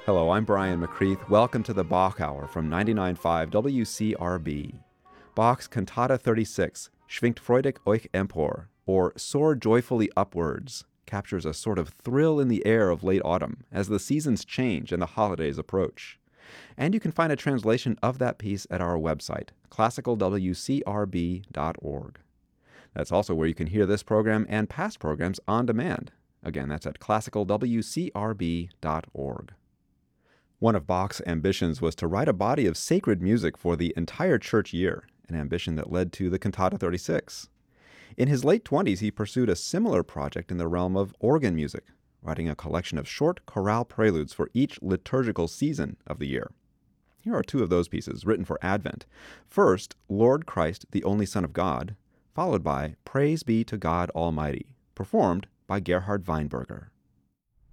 Hello, I'm Brian McCreath. Welcome to the Bach Hour from 99.5 WCRB. Bach's Cantata 36, Schwingt freudig euch empor, or Soar Joyfully Upwards, captures a sort of thrill in the air of late autumn as the seasons change and the holidays approach. And you can find a translation of that piece at our website, classicalwcrb.org. That's also where you can hear this program and past programs on demand. Again, that's at classicalwcrb.org. One of Bach's ambitions was to write a body of sacred music for the entire church year, an ambition that led to the Cantata 36. In his late 20s, he pursued a similar project in the realm of organ music, writing a collection of short chorale preludes for each liturgical season of the year. Here are two of those pieces written for Advent. First, Lord Christ, the only Son of God, followed by Praise Be to God Almighty, performed by Gerhard Weinberger.